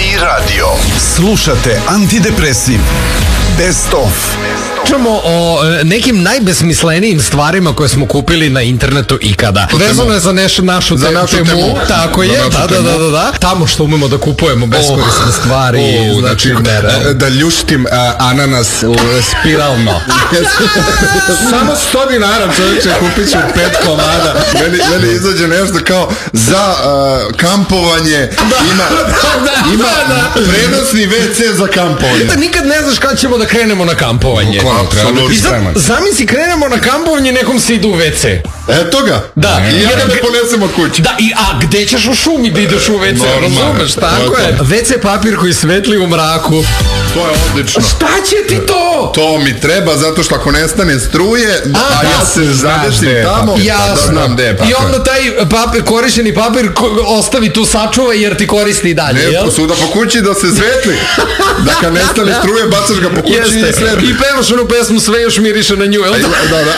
radio. Slušate Antidepresiv Best of. Pričamo o nekim najbesmislenijim stvarima koje smo kupili na internetu ikada. Vezano je za našu temu. Tako je, da. Tamo što umemo da kupujemo beskorisne stvari. Znači, da ljuštim ananas spiralno. Samo 100 dinara, čovječe, kupit ću 5 komada. Meni izađe nešto kao za kampovanje. Ima prenosni WC za kampovanje. Nikad ne znaš kad ćemo da krenemo na kampovanje. Zamisli, krenemo na kampovanje, nekom se ide u WC. Eto ga. Da. I ja da ponesem od kuće. Da, a gde ćeš u šumi da ideš u WC? Razumeš, tako je. WC papir koji svetli u mraku. To je odlično. Šta će ti to? To mi treba, zato što ako nestane struje, a ja se zadešim tamo, jasno. Da znam gde je papir. I onda taj papir, korišćeni papir ostavi tu, sačuva jer ti koristi i dalje, jel? Ne, posuda po kući da se svetli. Da kad nestane struje, bacaš ga po kući i svetli. I pevaš onu pesmu Sve još miriše na nju, jel? Da.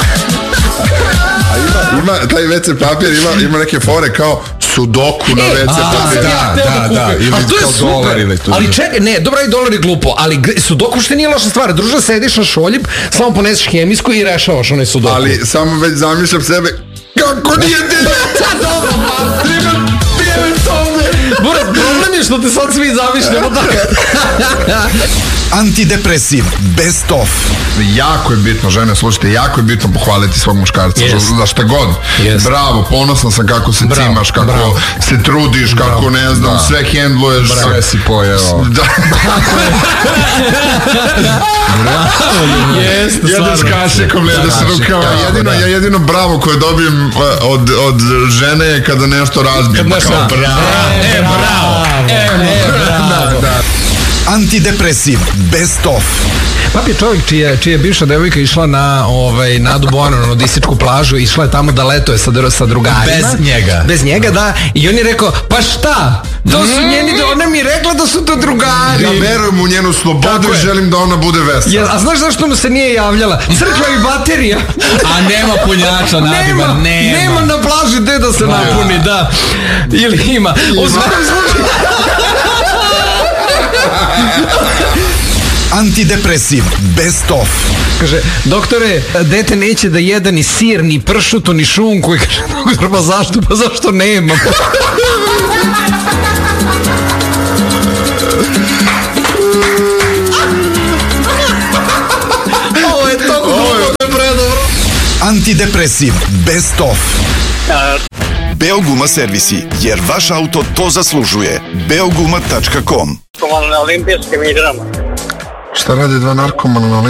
Ima taj WC papir, ima neke fore kao sudoku na WC papir. Da. Ili kao dolar ili tu. Ali čekaj, ne, dobra i dolar je glupo, ali sudoku što nije loša stvar. Druže, sediš na šoljib, samo poneseš hemijsku i rešavaš onaj sudoku. Ali samo već zamišljam sebe, kako nije ti dobro, Boris, problem je što te sad svi zamišljamo tako. Antidepresiv Best of. Jako je bitno, žene, slušajte, jako je bitno pohvaliti svog muškarca za šta god. Bravo, ponosan sam kako se cimaš, kako se trudiš, kako ne znam, sve hendluješ, sve si pojeo. Jedeš kašikom, jedeš rukama. Ja jedino bravo koje dobijem od žene je kada nešto razbijem. Bravo. Antidepresiv Best of. Pap je čovjek čija je bivša devojka išla na Nadu Bojanovnu na nudističku plažu, išla je tamo da letuje sa drugarima. Bez njega, da. I on je rekao, pa šta? To su njeni, ona mi je rekla da su to drugari. Ja verujem u njenu slobodu i želim da ona bude vesela. A znaš zašto mu se nije javljala? Crkva i baterija. A nema punjača, Nadima, nema na plaži gde da se napuni, da. Ili ima. U svakom slučaju. Antidepresiv Best of. Kaže, doktore, dete neće da jede ni sir, ni pršuto, ni šunku. I kaže, doktor, pa zašto? Pa zašto nema? Ovo je toliko dobro, predobro. Antidepresiv Best of. Beoguma servisi, jer vaš auto to zaslužuje. Beoguma.com. Na olimpijskim igrama. Šta radi dva narkomana na